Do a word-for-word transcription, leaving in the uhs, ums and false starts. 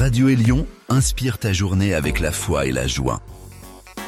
Radio Élion inspire ta journée avec la foi et la joie.